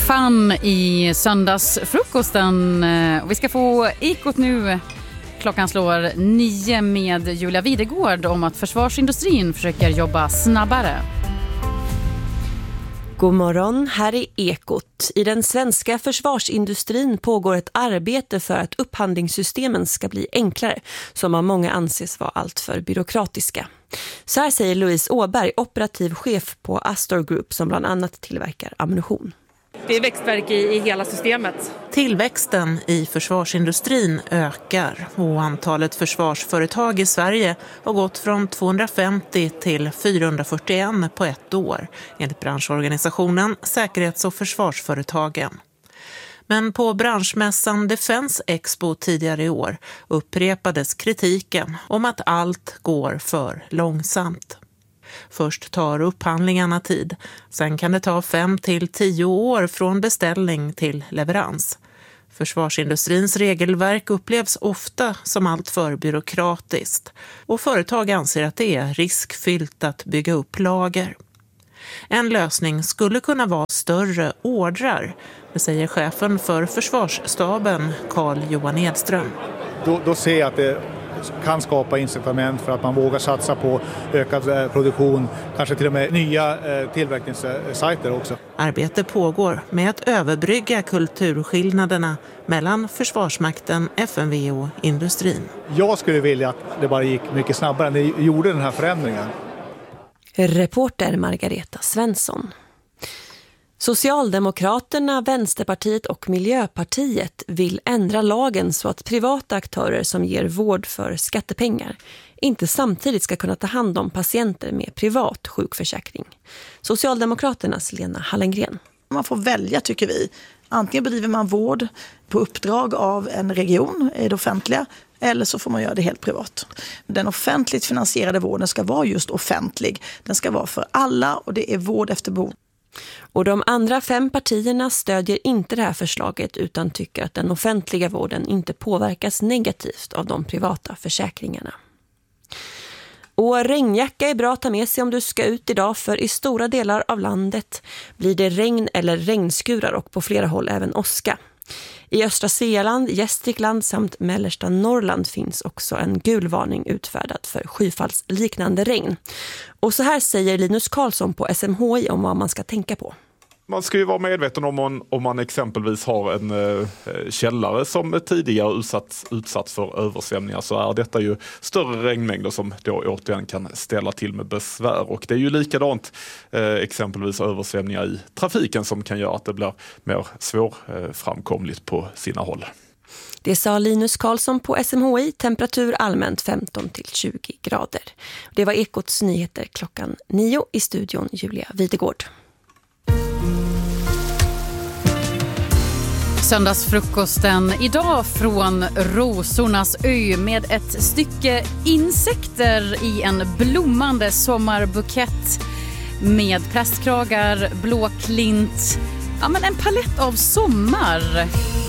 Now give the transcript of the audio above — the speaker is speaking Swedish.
Fan i söndagsfrukosten. Vi ska få Ekot nu. Klockan slår 9 med Julia Videgård om att försvarsindustrin försöker jobba snabbare. God morgon, här är Ekot. I den svenska försvarsindustrin pågår ett arbete för att upphandlingssystemen ska bli enklare, som av många anses vara alltför byråkratiska. Så här säger Louise Åberg, operativ chef på Astor Group som bland annat tillverkar ammunition. Det är växtverk i hela systemet. Tillväxten i försvarsindustrin ökar och antalet försvarsföretag i Sverige har gått från 250 till 441 på ett år, enligt branschorganisationen Säkerhets- och försvarsföretagen. Men på branschmässan Defense Expo tidigare i år upprepades kritiken om att allt går för långsamt. Först tar upphandlingarna tid, sen kan det ta 5 till 10 år från beställning till leverans. Försvarsindustrins regelverk upplevs ofta som alltför byråkratiskt och företag anser att det är riskfyllt att bygga upp lager. En lösning skulle kunna vara större ordrar, det säger chefen för försvarsstaben Carl-Johan Edström. Då ser jag att det kan skapa incitament för att man vågar satsa på ökad produktion, kanske till och med nya tillverkningssajter också. Arbete pågår med att överbrygga kulturskillnaderna mellan Försvarsmakten, FMV och industrin. Jag skulle vilja att det bara gick mycket snabbare när ni gjorde den här förändringen. Reporter Margareta Svensson. Socialdemokraterna, Vänsterpartiet och Miljöpartiet vill ändra lagen så att privata aktörer som ger vård för skattepengar inte samtidigt ska kunna ta hand om patienter med privat sjukförsäkring. Socialdemokraternas Lena Hallengren. Man får välja, tycker vi. Antingen bedriver man vård på uppdrag av en region i det offentliga, eller så får man göra det helt privat. Den offentligt finansierade vården ska vara just offentlig. Den ska vara för alla och det är vård efter behov. Och de andra 5 partierna stödjer inte det här förslaget utan tycker att den offentliga vården inte påverkas negativt av de privata försäkringarna. Och regnjacka är bra att ta med sig om du ska ut idag, för i stora delar av landet blir det regn eller regnskurar och på flera håll även åska. I östra Svealand, Gästrikland samt mellersta Norrland finns också en gul varning utfärdad för skyfallsliknande regn. Och så här säger Linus Karlsson på SMHI om vad man ska tänka på. Man ska ju vara medveten om man exempelvis har en källare som tidigare utsatts för översvämningar, så är detta ju större regnmängder som då återigen kan ställa till med besvär. Och det är ju likadant exempelvis översvämningar i trafiken som kan göra att det blir mer svårframkomligt på sina håll. Det sa Linus Karlsson på SMHI, temperatur allmänt 15 till 20 grader. Det var Ekots nyheter klockan 9 i studion Julia Videgård. Söndagsfrukosten idag från Rosornas ö med ett stycke insekter i en blommande sommarbukett med plastkragar, blå klint, ja men en palett av sommar.